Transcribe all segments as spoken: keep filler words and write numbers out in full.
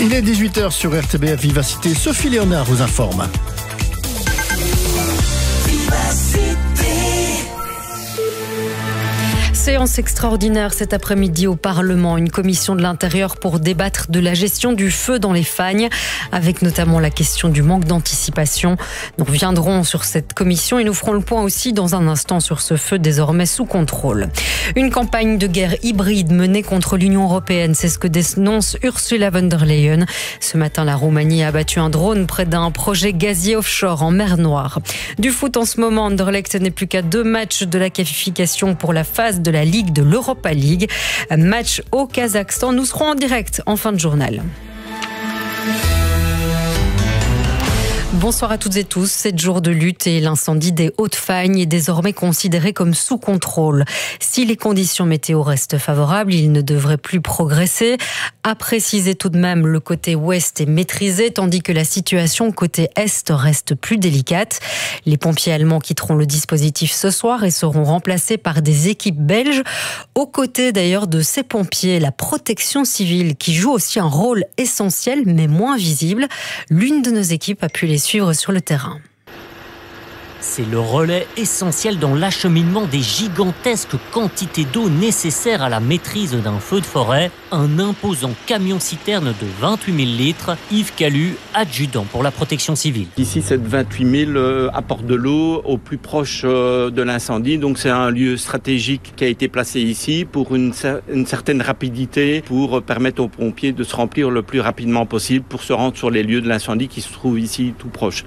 Il est dix-huit heures sur R T B F Vivacité. Sophie Léonard vous informe. Séance extraordinaire cet après-midi au Parlement. Une commission de l'Intérieur pour débattre de la gestion du feu dans les fagnes, avec notamment la question du manque d'anticipation. Nous reviendrons sur cette commission et nous ferons le point aussi dans un instant sur ce feu désormais sous contrôle. Une campagne de guerre hybride menée contre l'Union européenne, c'est ce que dénonce Ursula von der Leyen. Ce matin, la Roumanie a abattu un drone près d'un projet gazier offshore en mer Noire. Du foot en ce moment, Anderlecht n'est plus qu'à deux matchs de la qualification pour la phase de la Ligue de l'Europa League. Match au Kazakhstan. Nous serons en direct en fin de journal. Bonsoir à toutes et tous. Sept jours de lutte et l'incendie des Hautes-Fagnes est désormais considéré comme sous contrôle. Si les conditions météo restent favorables, il ne devrait plus progresser. À préciser tout de même, le côté ouest est maîtrisé, tandis que la situation côté est reste plus délicate. Les pompiers allemands quitteront le dispositif ce soir et seront remplacés par des équipes belges. Aux côtés d'ailleurs de ces pompiers, la protection civile qui joue aussi un rôle essentiel mais moins visible. L'une de nos équipes a pu les suivre sur le terrain. C'est le relais essentiel dans l'acheminement des gigantesques quantités d'eau nécessaires à la maîtrise d'un feu de forêt. Un imposant camion-citerne de vingt-huit mille litres. Yves Calu, adjudant pour la protection civile. Ici, c'est vingt-huit mille euh, apports de l'eau au plus proche euh, de l'incendie. Donc, c'est un lieu stratégique qui a été placé ici pour une, une certaine rapidité, pour permettre aux pompiers de se remplir le plus rapidement possible pour se rendre sur les lieux de l'incendie qui se trouvent ici tout proche.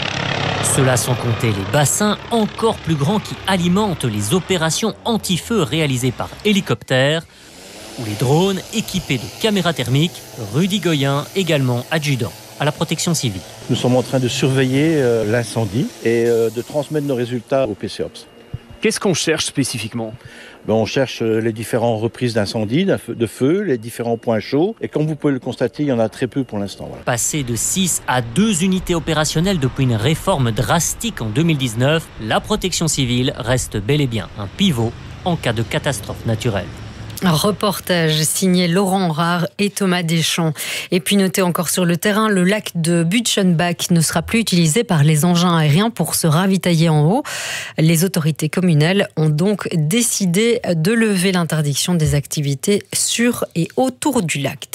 Cela sans compter les bassins encore plus grands qui alimentent les opérations anti-feu réalisées par hélicoptère ou les drones équipés de caméras thermiques. Rudy Goyen, également adjudant à la protection civile. Nous sommes en train de surveiller euh, l'incendie et euh, de transmettre nos résultats au P C O P S. Qu'est-ce qu'on cherche spécifiquement ? Ben, on cherche les différentes reprises d'incendie, de feu, les différents points chauds. Et comme vous pouvez le constater, il y en a très peu pour l'instant. Voilà. Passé de six à deux unités opérationnelles depuis une réforme drastique en deux mille dix-neuf, la protection civile reste bel et bien un pivot en cas de catastrophe naturelle. Un reportage signé Laurent Rare et Thomas Deschamps. Et puis notez encore sur le terrain, le lac de Butchenbach ne sera plus utilisé par les engins aériens pour se ravitailler en eau. Les autorités communales ont donc décidé de lever l'interdiction des activités sur et autour du lac.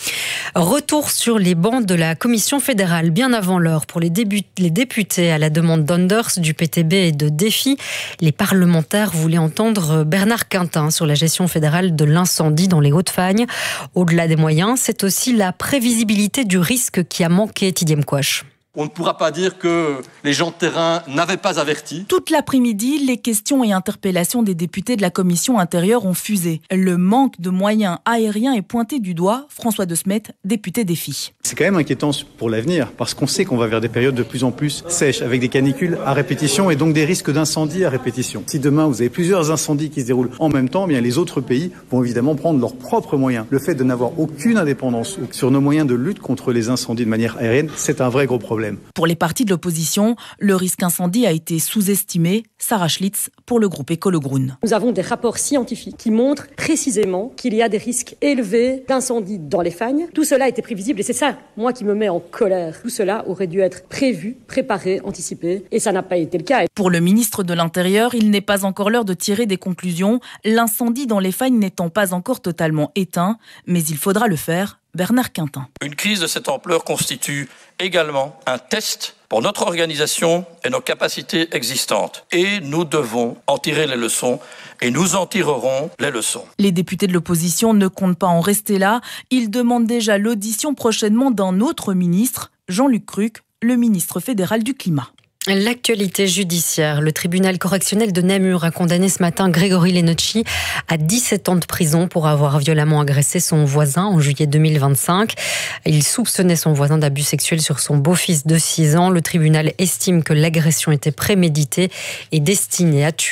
Retour sur les bancs de la Commission fédérale bien avant l'heure pour les, début- les députés à la demande d'Anders, du P T B et de Défi. Les parlementaires voulaient entendre Bernard Quintin sur la gestion fédérale de l'incendie dans les Hautes-Fagnes. Au-delà des moyens, c'est aussi la prévisibilité du risque qui a manqué, Tidiem Quash. On ne pourra pas dire que les gens de terrain n'avaient pas averti. Toute l'après-midi, les questions et interpellations des députés de la commission intérieure ont fusé. Le manque de moyens aériens est pointé du doigt. François De Smet, député Défi. C'est quand même inquiétant pour l'avenir, parce qu'on sait qu'on va vers des périodes de plus en plus sèches, avec des canicules à répétition et donc des risques d'incendie à répétition. Si demain vous avez plusieurs incendies qui se déroulent en même temps, eh bien les autres pays vont évidemment prendre leurs propres moyens. Le fait de n'avoir aucune indépendance sur nos moyens de lutte contre les incendies de manière aérienne, c'est un vrai gros problème. Pour les partis de l'opposition, le risque incendie a été sous-estimé. Sarah Schlitz pour le groupe École Groen. Nous avons des rapports scientifiques qui montrent précisément qu'il y a des risques élevés d'incendie dans les fagnes. Tout cela était prévisible et c'est ça, moi, qui me met en colère. Tout cela aurait dû être prévu, préparé, anticipé et ça n'a pas été le cas. Pour le ministre de l'Intérieur, il n'est pas encore l'heure de tirer des conclusions. L'incendie dans les fagnes n'étant pas encore totalement éteint, mais il faudra le faire. Bernard Quintin. Une crise de cette ampleur constitue également un test pour notre organisation et nos capacités existantes. Et nous devons en tirer les leçons et nous en tirerons les leçons. Les députés de l'opposition ne comptent pas en rester là. Ils demandent déjà l'audition prochainement d'un autre ministre, Jean-Luc Cruc, le ministre fédéral du Climat. L'actualité judiciaire. Le tribunal correctionnel de Namur a condamné ce matin Grégory Lenocci à dix-sept ans de prison pour avoir violemment agressé son voisin en juillet deux mille vingt-cinq. Il soupçonnait son voisin d'abus sexuels sur son beau-fils de six ans. Le tribunal estime que l'agression était préméditée et destinée à tuer.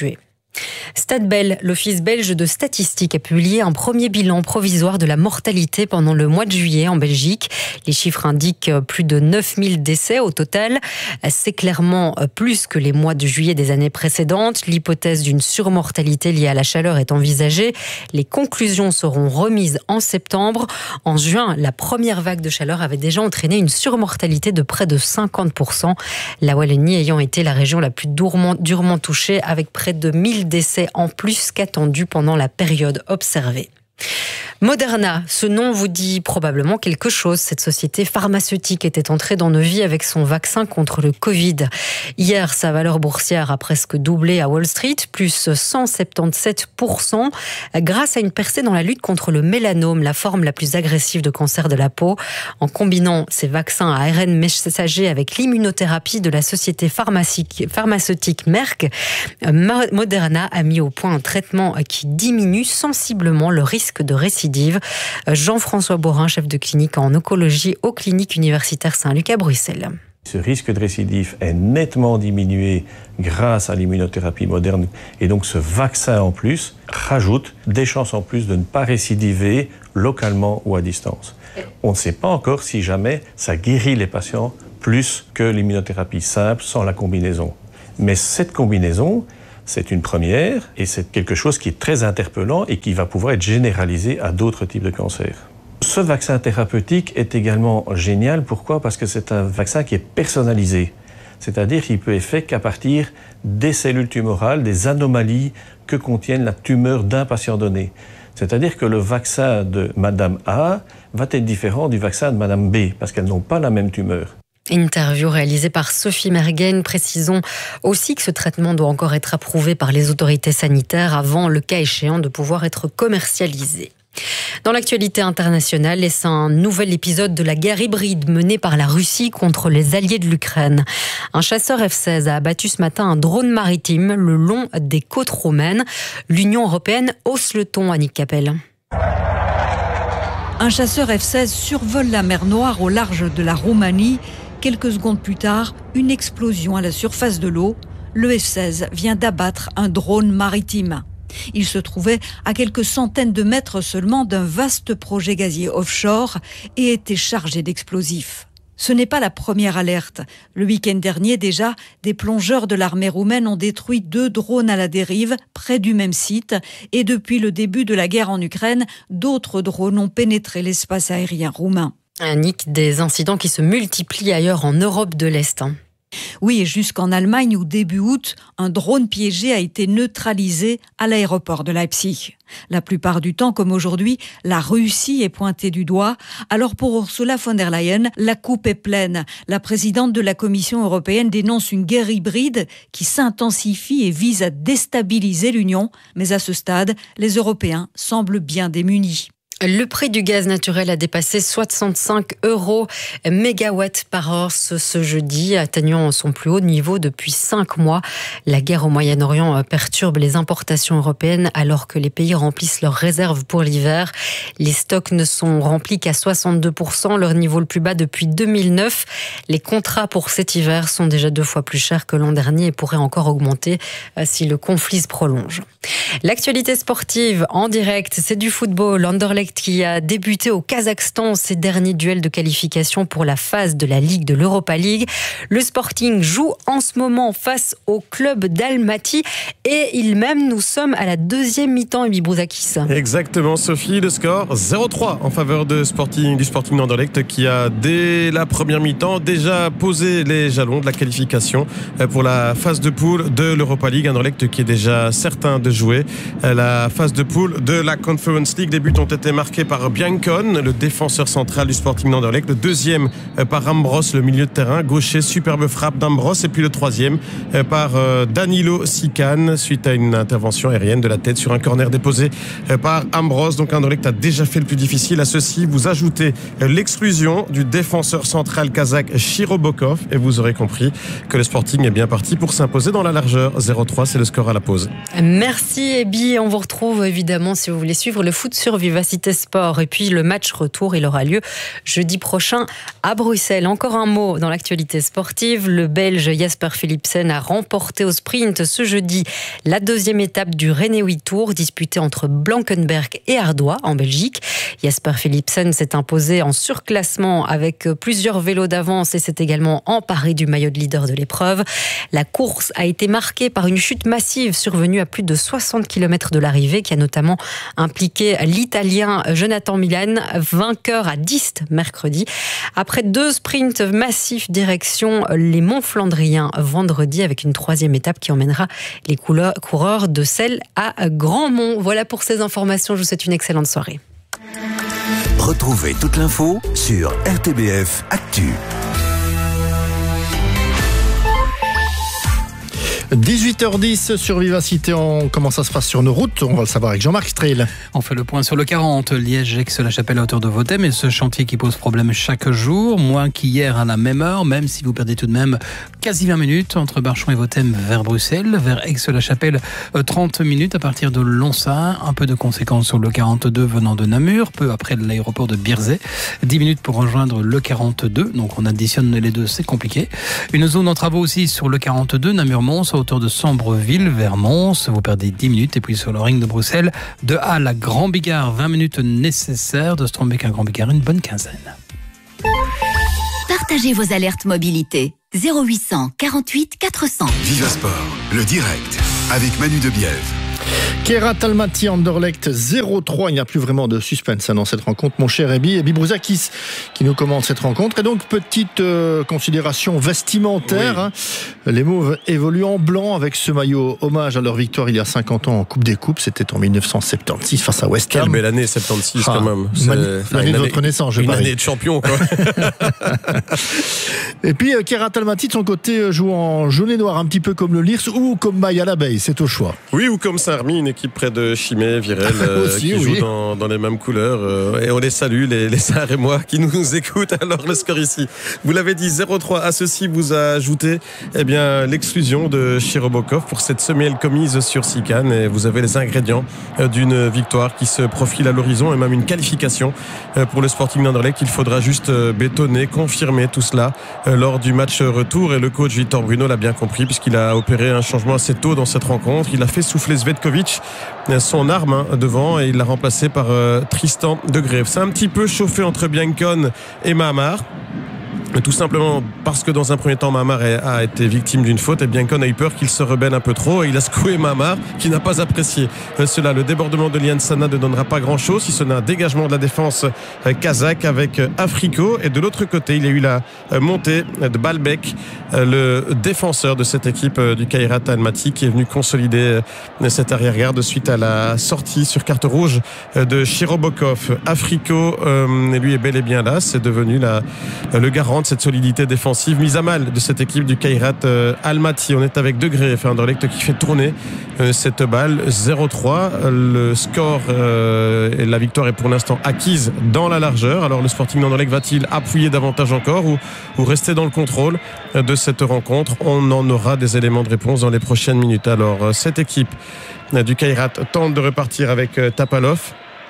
Stade Bell, l'Office belge de statistique, a publié un premier bilan provisoire de la mortalité pendant le mois de juillet en Belgique. Les chiffres indiquent plus de neuf mille décès au total. C'est clairement plus que les mois de juillet des années précédentes. L'hypothèse d'une surmortalité liée à la chaleur est envisagée. Les conclusions seront remises en septembre. En juin, la première vague de chaleur avait déjà entraîné une surmortalité de près de cinquante pour cent. La Wallonie ayant été la région la plus durement, durement touchée, avec près de mille décès en plus qu'attendu pendant la période observée. Moderna, ce nom vous dit probablement quelque chose. Cette société pharmaceutique était entrée dans nos vies avec son vaccin contre le Covid. Hier, sa valeur boursière a presque doublé à Wall Street, plus cent soixante-dix-sept pour cent, grâce à une percée dans la lutte contre le mélanome, la forme la plus agressive de cancer de la peau. En combinant ces vaccins à A R N messager avec l'immunothérapie de la société pharmaceutique Merck, Moderna a mis au point un traitement qui diminue sensiblement le risque de récidive. Jean-François Borin, chef de clinique en oncologie aux cliniques universitaires Saint-Luc à Bruxelles. Ce risque de récidive est nettement diminué grâce à l'immunothérapie moderne et donc ce vaccin en plus rajoute des chances en plus de ne pas récidiver localement ou à distance. On ne sait pas encore si jamais ça guérit les patients plus que l'immunothérapie simple sans la combinaison. Mais cette combinaison, c'est une première et c'est quelque chose qui est très interpellant et qui va pouvoir être généralisé à d'autres types de cancers. Ce vaccin thérapeutique est également génial. Pourquoi ? Parce que c'est un vaccin qui est personnalisé. C'est-à-dire qu'il peut être fait qu'à partir des cellules tumorales, des anomalies que contiennent la tumeur d'un patient donné. C'est-à-dire que le vaccin de Madame A va être différent du vaccin de Madame B parce qu'elles n'ont pas la même tumeur. Interview réalisée par Sophie Mergen. Précisons aussi que ce traitement doit encore être approuvé par les autorités sanitaires avant, le cas échéant, de pouvoir être commercialisé. Dans l'actualité internationale, c'est un nouvel épisode de la guerre hybride menée par la Russie contre les alliés de l'Ukraine. Un chasseur F seize a abattu ce matin un drone maritime le long des côtes roumaines. L'Union européenne hausse le ton, Annick Capel. Un chasseur F seize survole la mer Noire au large de la Roumanie. Quelques secondes plus tard, une explosion à la surface de l'eau. Le F seize vient d'abattre un drone maritime. Il se trouvait à quelques centaines de mètres seulement d'un vaste projet gazier offshore et était chargé d'explosifs. Ce n'est pas la première alerte. Le week-end dernier déjà, des plongeurs de l'armée roumaine ont détruit deux drones à la dérive près du même site. Et depuis le début de la guerre en Ukraine, d'autres drones ont pénétré l'espace aérien roumain. Annick, des incidents qui se multiplient ailleurs en Europe de l'Est. Hein. Oui, et jusqu'en Allemagne où début août, un drone piégé a été neutralisé à l'aéroport de Leipzig. La plupart du temps, comme aujourd'hui, la Russie est pointée du doigt. Alors pour Ursula von der Leyen, la coupe est pleine. La présidente de la Commission européenne dénonce une guerre hybride qui s'intensifie et vise à déstabiliser l'Union. Mais à ce stade, les Européens semblent bien démunis. Le prix du gaz naturel a dépassé soixante-cinq euros mégawatt par heure ce, ce jeudi, atteignant son plus haut niveau depuis cinq mois. La guerre au Moyen-Orient perturbe les importations européennes alors que les pays remplissent leurs réserves pour l'hiver. Les stocks ne sont remplis qu'à soixante-deux pour cent, leur niveau le plus bas depuis deux mille neuf. Les contrats pour cet hiver sont déjà deux fois plus chers que l'an dernier et pourraient encore augmenter si le conflit se prolonge. L'actualité sportive en direct, c'est du football. Anderlecht qui a débuté au Kazakhstan ses derniers duels de qualification pour la phase de la Ligue de l'Europa League. Le Sporting joue en ce moment face au club d'Almaty et il même, nous sommes à la deuxième mi-temps, Ebi Brouzakis. Exactement, Sophie, le score zéro trois en faveur de Sporting, du Sporting d'Anderlecht qui a dès la première mi-temps déjà posé les jalons de la qualification pour la phase de poule de l'Europa League. Anderlecht qui est déjà certain de jouer la phase de poule de la Conference League. Les buts ont été marqué par Biancon, le défenseur central du Sporting d'Anderlecht. Le deuxième par Ambros, le milieu de terrain gaucher, superbe frappe d'Ambros. Et puis le troisième par Danilo Sican suite à une intervention aérienne de la tête sur un corner déposé par Ambros. Donc Anderlecht a déjà fait le plus difficile. À ceci, vous ajoutez l'exclusion du défenseur central kazakh Shirobokov et vous aurez compris que le Sporting est bien parti pour s'imposer dans la largeur. zéro trois, c'est le score à la pause. Merci Ebi. On vous retrouve évidemment si vous voulez suivre le foot sur Vivacité l'actualité sport. Et puis le match retour, il aura lieu jeudi prochain à Bruxelles. Encore un mot dans l'actualité sportive. Le Belge Jasper Philipsen a remporté au sprint ce jeudi la deuxième étape du Renewi Tour disputée entre Blankenberg et Ardoix en Belgique. Jasper Philipsen s'est imposé en surclassement avec plusieurs vélos d'avance et s'est également emparé du maillot de leader de l'épreuve. La course a été marquée par une chute massive survenue à plus de soixante kilomètres de l'arrivée qui a notamment impliqué l'Italien Jonathan Milan, vainqueur à Diest mercredi. Après deux sprints massifs direction les Monts Flandriens vendredi avec une troisième étape qui emmènera les coureurs de Celles à Grandmont. Voilà pour ces informations. Je vous souhaite une excellente soirée. Retrouvez toute l'info sur R T B F Actu. dix-huit heures dix sur Vivacité, on, comment ça se passe sur nos routes? On va le savoir avec Jean-Marc Streil. On fait le point sur le quarante, Liège-Aix-la-Chapelle à hauteur de Vauthem, et ce chantier qui pose problème chaque jour, moins qu'hier à la même heure, même si vous perdez tout de même quasi vingt minutes entre Barchon et Vauthem vers Bruxelles, vers Aix-la-Chapelle trente minutes à partir de Lonsard, un peu de conséquences sur le quarante-deux venant de Namur, peu après l'aéroport de Bierzet, dix minutes pour rejoindre le quarante-deux, donc on additionne les deux, c'est compliqué. Une zone en travaux aussi sur le quarante-deux, Namur-Mons, à hauteur de Sambreville vers Mons, vous perdez dix minutes, et puis sur le ring de Bruxelles, de Halle à Grand-Bigard, vingt minutes nécessaires, de Strombeck à Grand-Bigard, une bonne quinzaine. Partagez vos alertes mobilité. zéro huit cent quarante-huit quatre cents. Vivasport, le direct, avec Manu Debiève. Keirat Almaty Anderlecht zéro trois. Il n'y a plus vraiment de suspense dans cette rencontre, mon cher Ebi. Ebi Brouzakis qui nous commande cette rencontre. Et donc, petite euh, considération vestimentaire. Oui. Hein. Les Mauves évoluent en blanc avec ce maillot hommage à leur victoire il y a cinquante ans en Coupe des Coupes. C'était en dix-neuf cent soixante-seize face à West Ham. Quelle belle année soixante-seize ah, quand même. L'année de votre naissance, je Une parie. année de champion, quoi. Et puis, euh, Keirat Almaty, de son côté, joue en jaune et noir, un petit peu comme le Lierse ou comme Maille à l'abeille. C'est au choix. Oui, ou comme Saint-Remy, une équipe près de Chimay, Virel, euh, Aussi, qui oui. joue dans, dans les mêmes couleurs. Euh, et on les salue, les, les Saint-Rémois qui nous écoutent. Alors, le score ici, vous l'avez dit, zéro trois. À ceci, vous a ajouté eh bien, l'exclusion de Chirobokov pour cette semelle commise sur Sican. Et vous avez les ingrédients d'une victoire qui se profile à l'horizon et même une qualification pour le Sporting d'Anderlecht. Il faudra juste bétonner, confirmer tout cela lors du match retour. Et le coach Victor Bruno l'a bien compris puisqu'il a opéré un changement assez tôt dans cette rencontre. Il a fait souffler Svetkovic, son arme hein, devant, et il l'a remplacé par euh, Tristan de Greve. C'est un petit peu chauffé entre Biancon et Mahamar. Tout simplement parce que dans un premier temps Mahamar a été victime d'une faute et Biancon a eu peur qu'il se rebelle un peu trop et il a secoué Mahamar qui n'a pas apprécié cela. Le débordement de Lian Sana ne donnera pas grand chose si ce n'est un dégagement de la défense kazakh avec Afriko, et de l'autre côté il y a eu la montée de Balbek, le défenseur de cette équipe du Keirat Almaty, qui est venu consolider cette arrière-garde suite à la sortie sur carte rouge de Chirobokov. Afriko euh, lui est bel et bien là, c'est devenu la, le garant de cette solidité défensive mise à mal de cette équipe du Keirat euh, Almaty. On est avec Degré, Anderlecht qui fait tourner euh, cette balle. Zéro trois, le score euh, et la victoire est pour l'instant acquise dans la largeur. Alors le Sporting d'Anderlecht va-t-il appuyer davantage encore ou, ou rester dans le contrôle de cette rencontre? On en aura des éléments de réponse dans les prochaines minutes. Alors cette équipe du Keirat tente de repartir avec euh, Tapalov.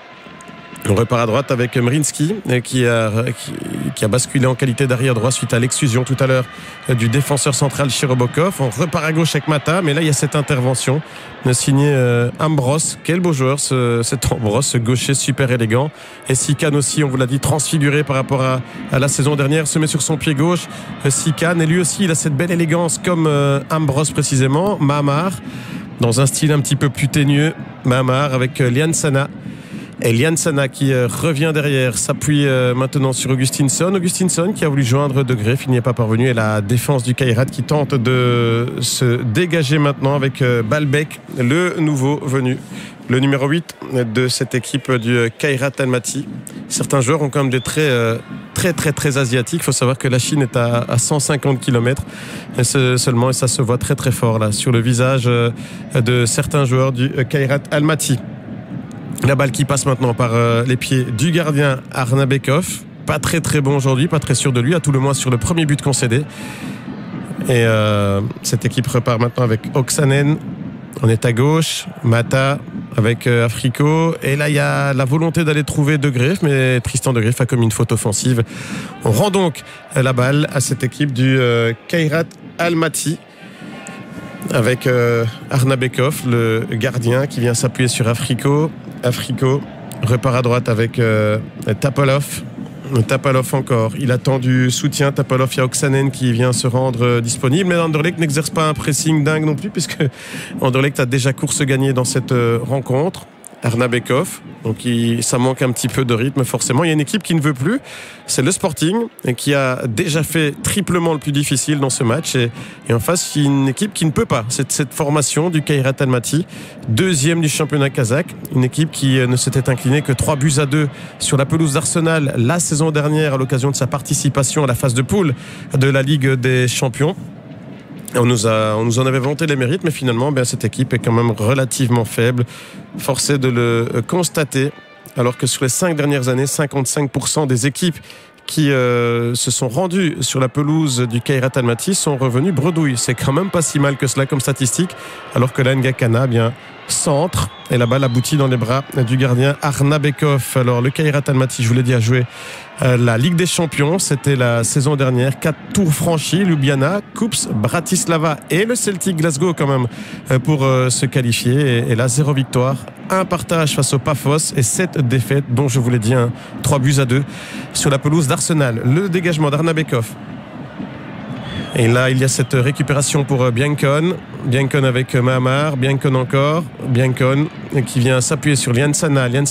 On repart à droite avec Mrinski qui a, qui, qui a basculé en qualité d'arrière droit suite à l'exclusion tout à l'heure du défenseur central Chirobokov. On repart à gauche avec Mata, mais là il y a cette intervention signée euh, Ambros. Quel beau joueur ce, cet Ambros, ce gaucher super élégant. Et Sican aussi, on vous l'a dit, transfiguré par rapport à, à la saison dernière, se met sur son pied gauche. Sican, et lui aussi il a cette belle élégance comme euh, Ambros précisément. Mahamar dans un style un petit peu plus teigneux. Mahamar avec euh, Lian Sana. Et Lian Sana qui euh, revient derrière, s'appuie euh, maintenant sur Augustinsson. Augustinsson qui a voulu joindre De Greve, il n'y est pas parvenu. Et la défense du Keirat qui tente de se dégager maintenant avec euh, Balbek, le nouveau venu, le numéro huit de cette équipe du Keirat Almaty. Certains joueurs ont quand même des traits euh, très très très asiatiques. Il faut savoir que la Chine est à, à cent cinquante kilomètres et ce, seulement, et ça se voit très très fort là sur le visage euh, de certains joueurs du Keirat Almaty. La balle qui passe maintenant par euh, les pieds du gardien Arnabekov. Pas très très bon aujourd'hui, pas très sûr de lui, à tout le moins sur le premier but concédé. Et euh, cette équipe repart maintenant avec Oksanen. On est à gauche, Mata avec euh, Africo. Et là, il y a la volonté d'aller trouver De Greef, mais Tristan De Greef a commis une faute offensive. On rend donc la balle à cette équipe du euh, Kairat Almaty, avec euh, Arnabekov, le gardien, qui vient s'appuyer sur Africo. Africo repart à droite avec euh, Tapalov. Tapalov encore. Il attend du soutien. Tapalov, il y a Oksanen qui vient se rendre euh, disponible. Mais Anderlecht n'exerce pas un pressing dingue non plus, puisque Anderlecht a déjà course gagnée dans cette euh, rencontre. Arnabekov, donc il, ça manque un petit peu de rythme forcément. Il y a une équipe qui ne veut plus, c'est le Sporting, et qui a déjà fait triplement le plus difficile dans ce match. Et, et en face, il y a une équipe qui ne peut pas. C'est cette formation du Kairat Almaty, deuxième du championnat kazakh, une équipe qui ne s'était inclinée que trois buts à deux sur la pelouse d'Arsenal la saison dernière à l'occasion de sa participation à la phase de poule de la Ligue des Champions. On nous, a, on nous en avait vanté les mérites, mais finalement, bien, cette équipe est quand même relativement faible. Forcé de le constater, alors que sur les cinq dernières années, cinquante-cinq pour cent des équipes qui euh, se sont rendues sur la pelouse du Kairat Almaty sont revenues bredouilles. C'est quand même pas si mal que cela comme statistique, alors que la Ngakana, bien, centre, et la balle aboutit dans les bras du gardien Arnabekov. Alors le Kairat Almaty, je vous l'ai dit, a joué euh, la Ligue des Champions, c'était la saison dernière, quatre tours franchis, Ljubljana, Kups, Bratislava et le Celtic Glasgow quand même euh, pour euh, se qualifier, et, et là zéro victoire, un partage face au Pafos et sept défaites, dont je vous l'ai dit, hein, trois buts à deux sur la pelouse d'Arsenal. Le dégagement d'Arnabekov. Et là, il y a cette récupération pour Biancon. Biancon avec Mahamar. Biancon encore. Biancon qui vient s'appuyer sur Liansana.